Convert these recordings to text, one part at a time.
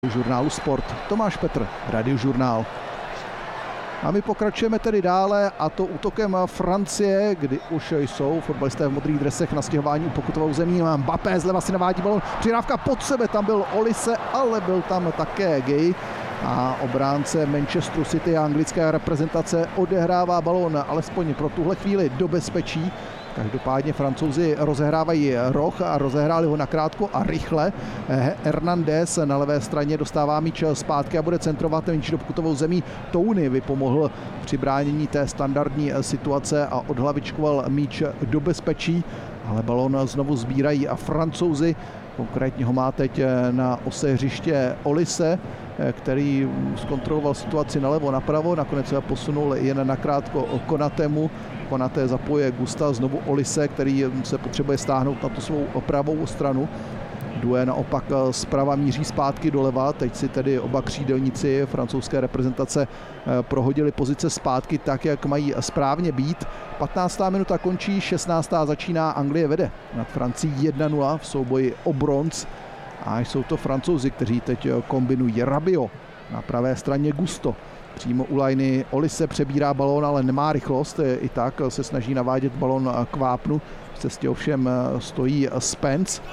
Žurnálu Sport. Tomáš Petr, Radiožurnál. A my pokračujeme tedy dále, a to útokem Francie, kdy už jsou fotbalisté v modrých dresech na stěhování u pokutového zemí. Mbappé zleva si navádí balon, přihrávka pod sebe, tam byl Olise, ale byl tam také Gay. A obránce Manchesteru City a anglická reprezentace odehrává balon alespoň pro tuhle chvíli do bezpečí. Každopádně Francouzi rozehrávají roh a rozehráli ho nakrátko a rychle. Hernandez na levé straně dostává míč zpátky a bude centrovat míč do pokutovou zemí. Tony vypomohl při bránění té standardní situace a odhlavičkoval míč do bezpečí, ale balon znovu sbírají a Francouzi. Konkrétně ho má teď na ose hřiště Olise, který zkontroloval situaci nalevo, napravo, nakonec se posunul jen nakrátko Konatému. Konaté zapoje Gusta, znovu Olise, který se potřebuje stáhnout na tu svou pravou stranu. Due naopak zprava míří zpátky doleva, teď si tedy oba křídelníci francouzské reprezentace prohodili pozice zpátky tak, jak mají správně být. 15. minuta končí, 16. začíná, Anglie vede nad Francií 1-0 v souboji o bronz. A jsou to Francouzi, kteří teď kombinují. Rabiot na pravé straně, Gusto přímo u lajny, Olise přebírá balón, ale nemá rychlost, i tak se snaží navádět balón k vápnu. V cestě ovšem stojí Spence.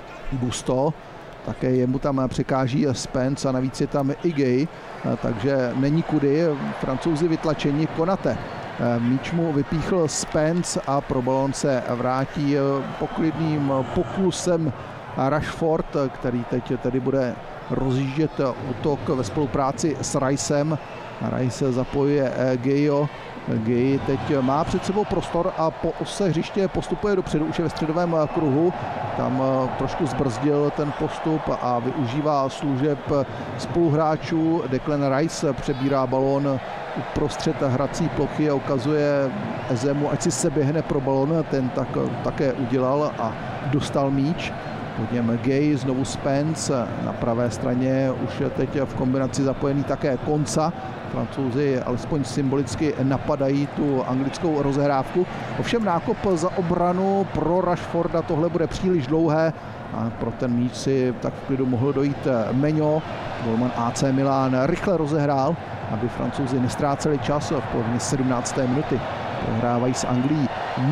Gusto, také jemu tam překáží Spence a navíc je tam i Gay, takže není kudy. Francouzi vytlačení. Konaté míč mu vypíchl Spence a pro balón se vrátí poklidným pokusem Rashford, který teď tedy bude rozjíždět útok ve spolupráci s Ricem. Rice zapojuje Gayo. Gay teď má před sebou prostor a po ose hřiště postupuje dopředu, už je ve středovém kruhu. Tam trošku zbrzdil ten postup a využívá služeb spoluhráčů. Declan Rice přebírá balón uprostřed hrací plochy a ukazuje Ezemu, ať si se běhne pro balón. Ten tak také udělal a dostal míč. Po něm Gay, znovu Spence, na pravé straně už je teď v kombinaci zapojený také Konsa. Francouzi alespoň symbolicky napadají tu anglickou rozehrávku. Ovšem nákop za obranu pro Rashforda, tohle bude příliš dlouhé a pro ten míč si tak v klidu mohl dojít Meňo. Golman AC Milan rychle rozehrál, aby Francouzi nestráceli čas v polovině 17. minuty. Prohrávají s Anglií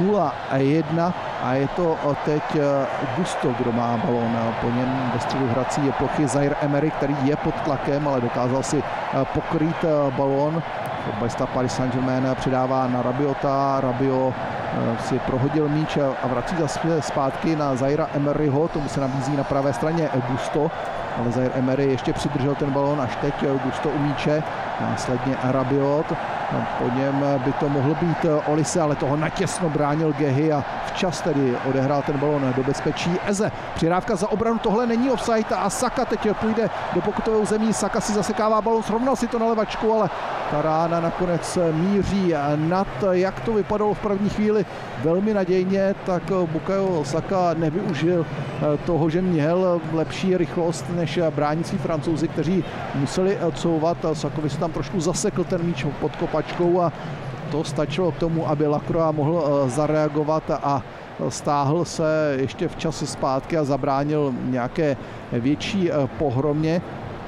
0-1 a je to teď Gusto, kdo má balón. Po něm ve středu hrací plochy Zaire Emery, který je pod tlakem, ale dokázal si pokrýt balón. Fotbalista Paris Saint-Germain předává na Rabiota. Rabiot si prohodil míč a vrací zase zpátky na Zaira Emeryho, tomu se nabízí na pravé straně Gusto, ale Zaire Emery ještě přidržel ten balón, až teď Gusto u míče, následně Rabiot. Po něm by to mohl být Olise, ale toho natěsno bránil Gehy a včas tedy odehrál ten balón do bezpečí. Eze, přihrávka za obranu, tohle není offside a Saka teď půjde do pokutového zemí. Saka si zasekává balón, srovnal si to na levačku, ale ta rána nakonec míří nad. Jak to vypadalo v první chvíli velmi nadějně, tak Bukayo Saka nevyužil toho, že měl lepší rychlost než bránící Francouzi, kteří museli couvat. Sakovi se tam trošku zasekl ten míč pod kopačkou a to stačilo k tomu, aby Lacroix mohl zareagovat a stáhl se ještě včas zpátky a zabránil nějaké větší pohromě.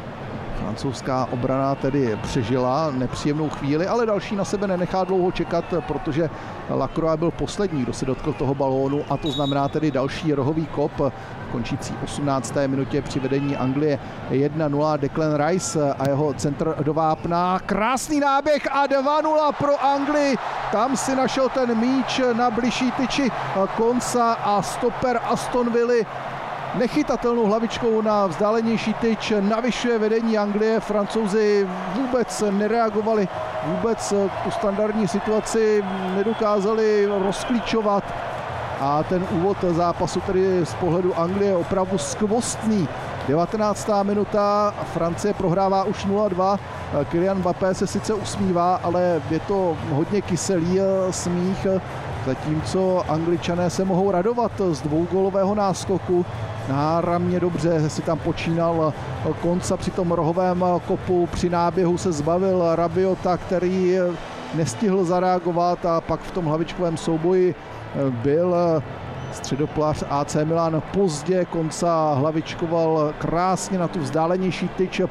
Francouzská obrana tedy přežila nepříjemnou chvíli, ale další na sebe nenechá dlouho čekat, protože Lacroix byl poslední, kdo se dotkl toho balónu, a to znamená tedy další rohový kop v končící 18. minutě při vedení Anglie 1-0. Declan Rice a jeho centr do vápna. Krásný náběh a 2-0 pro Anglii. Tam si našel ten míč na bližší tyči Konsa a stoper Aston Villa nechytatelnou hlavičkou na vzdálenější tyč navyšuje vedení Anglie. Francouzi vůbec nereagovali, vůbec tu standardní situaci nedokázali rozklíčovat a ten úvod zápasu tedy z pohledu Anglie je opravdu skvostný. 19. minuta, Francie prohrává už 0-2. Kylian Mbappé se sice usmívá, ale je to hodně kyselý smích, zatímco Angličané se mohou radovat z dvougólového náskoku. Náramně dobře si tam počínal Konsa při tom rohovém kopu, při náběhu se zbavil Rabiota, který nestihl zareagovat a pak v tom hlavičkovém souboji byl středoplař AC Milan pozdě. Konsa hlavičkoval krásně na tu vzdálenější tyč